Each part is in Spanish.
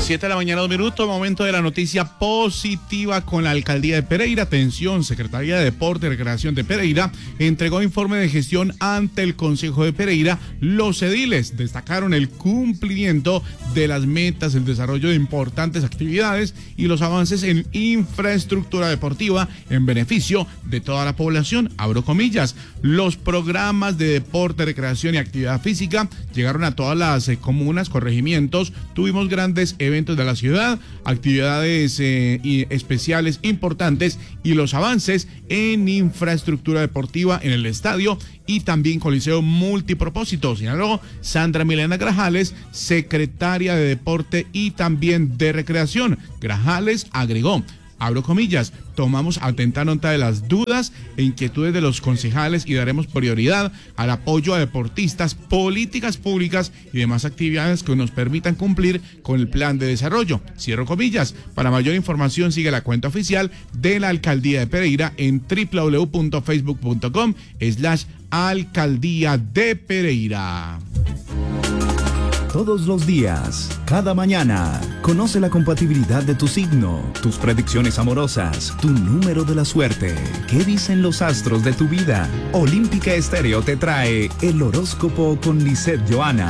7 de la mañana, 2 minutos, momento de la noticia positiva con la Alcaldía de Pereira. Atención, Secretaría de Deporte y Recreación de Pereira entregó informe de gestión ante el Consejo de Pereira. Los ediles destacaron el cumplimiento de las metas, el desarrollo de importantes actividades y los avances en infraestructura deportiva en beneficio de toda la población. Abro comillas, los programas de deporte, recreación y actividad física llegaron a todas las comunas, corregimientos. Tuvimos grandes eventos de la ciudad, actividades especiales importantes y los avances en infraestructura deportiva en el estadio y también Coliseo Multipropósito, señaló Sandra Milena Grajales, secretaria de Deporte y también de Recreación. Grajales agregó, abro comillas, tomamos atenta nota de las dudas e inquietudes de los concejales y daremos prioridad al apoyo a deportistas, políticas públicas y demás actividades que nos permitan cumplir con el plan de desarrollo. Cierro comillas. Para mayor información sigue la cuenta oficial de la Alcaldía de Pereira en www.facebook.com/Alcaldía de Pereira. Todos los días, cada mañana, conoce la compatibilidad de tu signo, tus predicciones amorosas, tu número de la suerte. ¿Qué dicen los astros de tu vida? Olímpica Estéreo te trae el horóscopo con Lisette Joana.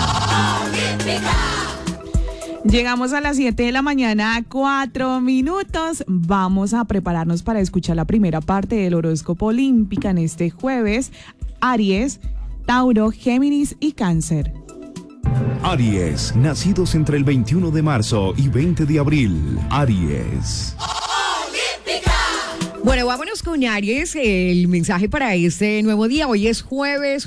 Llegamos a las 7 de la mañana, 4 minutos. Vamos a prepararnos para escuchar la primera parte del horóscopo Olímpica en este jueves. Aries, Tauro, Géminis y Cáncer. Aries, nacidos entre el 21 de marzo y 20 de abril. Aries. Bueno, vámonos con Aries, el mensaje para este nuevo día. Hoy es jueves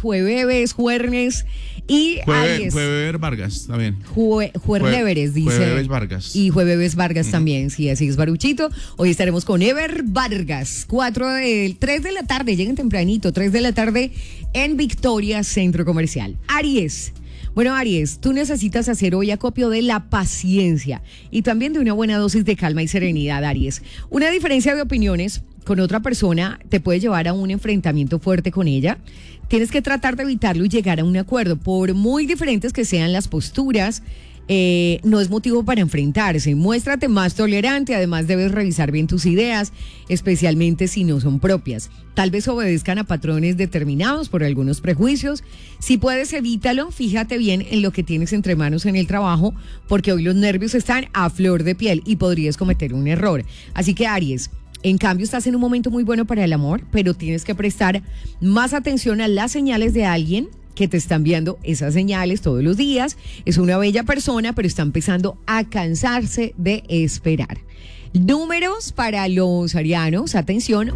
y Aries. Jueves Vargas, está bien. Jueves, dice. Jueves Vargas. Y Jueves Vargas también, sí, así es, Baruchito. Hoy estaremos con Ever Vargas, 3 de la tarde, lleguen tempranito, 3 de la tarde en Victoria Centro Comercial. Aries. Bueno, Aries, tú necesitas hacer hoy acopio de la paciencia y también de una buena dosis de calma y serenidad, Aries. Una diferencia de opiniones con otra persona te puede llevar a un enfrentamiento fuerte con ella. Tienes que tratar de evitarlo y llegar a un acuerdo. Por muy diferentes que sean las posturas, no es motivo para enfrentarse. Muéstrate más tolerante, además debes revisar bien tus ideas, especialmente si no son propias. Tal vez obedezcan a patrones determinados por algunos prejuicios. Si puedes, evítalo, fíjate bien en lo que tienes entre manos en el trabajo, porque hoy los nervios están a flor de piel y podrías cometer un error. Así que, Aries, en cambio estás en un momento muy bueno para el amor, pero tienes que prestar más atención a las señales de alguien que te están viendo esas señales todos los días. Es una bella persona, pero está empezando a cansarse de esperar. Números para los arianos, atención,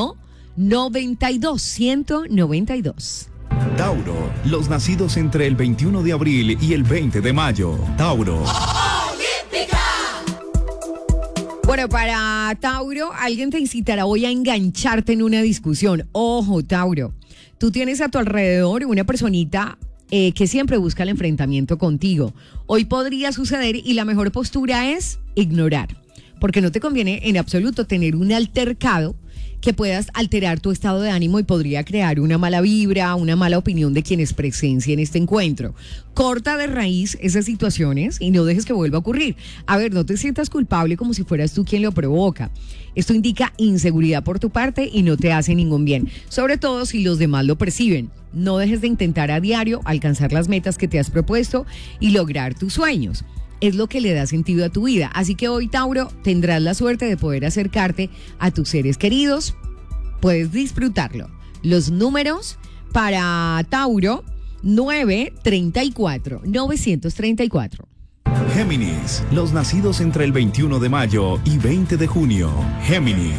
192. Tauro, los nacidos entre el 21 de abril y el 20 de mayo. Tauro. Bueno, para Tauro, alguien te incitará hoy a engancharte en una discusión. Ojo, Tauro. Tú tienes a tu alrededor una personita que siempre busca el enfrentamiento contigo. Hoy podría suceder y la mejor postura es ignorar, porque no te conviene en absoluto tener un altercado que puedas alterar tu estado de ánimo y podría crear una mala vibra, una mala opinión de quienes presencien este encuentro. Corta de raíz esas situaciones y no dejes que vuelva a ocurrir. A ver, no te sientas culpable como si fueras tú quien lo provoca. Esto indica inseguridad por tu parte y no te hace ningún bien, sobre todo si los demás lo perciben. No dejes de intentar a diario alcanzar las metas que te has propuesto y lograr tus sueños. Es lo que le da sentido a tu vida. Así que hoy, Tauro, tendrás la suerte de poder acercarte a tus seres queridos. Puedes disfrutarlo. Los números para Tauro, 934. Géminis, los nacidos entre el 21 de mayo y 20 de junio. Géminis.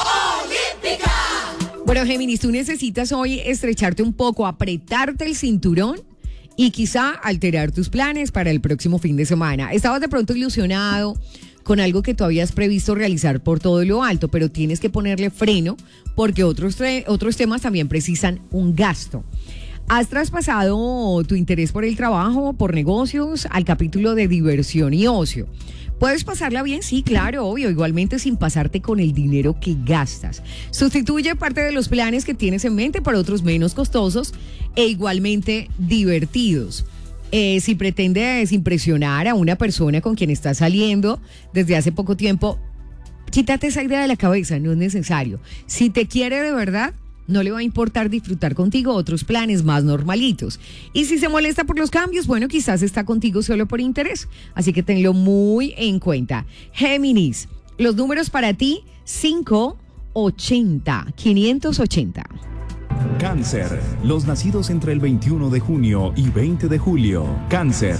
Bueno, Géminis, tú necesitas hoy estrecharte un poco, apretarte el cinturón y quizá alterar tus planes para el próximo fin de semana. Estabas de pronto ilusionado con algo que tú habías previsto realizar por todo lo alto, pero tienes que ponerle freno porque otros temas también precisan un gasto. ¿Has traspasado tu interés por el trabajo, por negocios, al capítulo de diversión y ocio? ¿Puedes pasarla bien? Sí, claro, obvio, igualmente sin pasarte con el dinero que gastas. Sustituye parte de los planes que tienes en mente por otros menos costosos e igualmente divertidos. Si pretendes impresionar a una persona con quien estás saliendo desde hace poco tiempo, quítate esa idea de la cabeza, no es necesario. Si te quiere de verdad, no le va a importar disfrutar contigo otros planes más normalitos. Y si se molesta por los cambios, bueno, quizás está contigo solo por interés. Así que tenlo muy en cuenta. Géminis, los números para ti, 580, 580. Cáncer, los nacidos entre el 21 de junio y 20 de julio. Cáncer.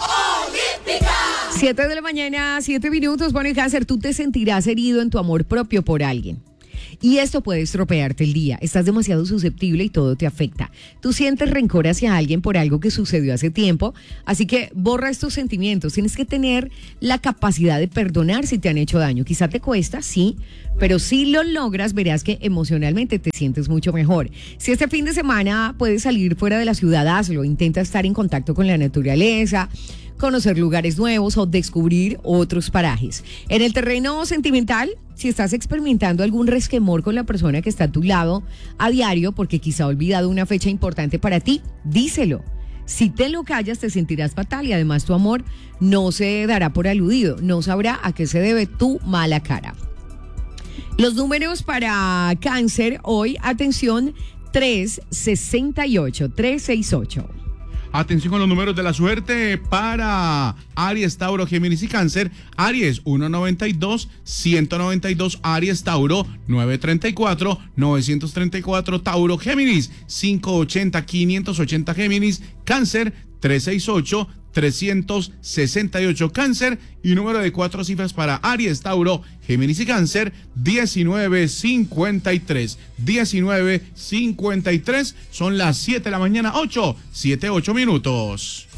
7 de la mañana, 7 minutos. Bueno, Cáncer, tú te sentirás herido en tu amor propio por alguien. Y esto puede estropearte el día. Estás demasiado susceptible y todo te afecta. Tú sientes rencor hacia alguien por algo que sucedió hace tiempo, así que borra estos sentimientos. Tienes que tener la capacidad de perdonar si te han hecho daño. Quizá te cuesta, sí, pero si lo logras, verás que emocionalmente te sientes mucho mejor. Si este fin de semana puedes salir fuera de la ciudad, hazlo. Intenta estar en contacto con la naturaleza, conocer lugares nuevos o descubrir otros parajes. En el terreno sentimental, si estás experimentando algún resquemor con la persona que está a tu lado a diario porque quizá ha olvidado una fecha importante para ti, díselo. Si te lo callas, te sentirás fatal y además tu amor no se dará por aludido, no sabrá a qué se debe tu mala cara. Los números para Cáncer hoy, atención, 368, 368. Atención con los números de la suerte para Aries, Tauro, Géminis y Cáncer. Aries, 192, 192, Aries, Tauro, 934, 934, Tauro, Géminis, 580, 580, Géminis, Cáncer, 368, 368, Cáncer, y número de 4 cifras para Aries, Tauro, Géminis y Cáncer, 1953. 1953, son las 7 de la mañana, 8 minutos.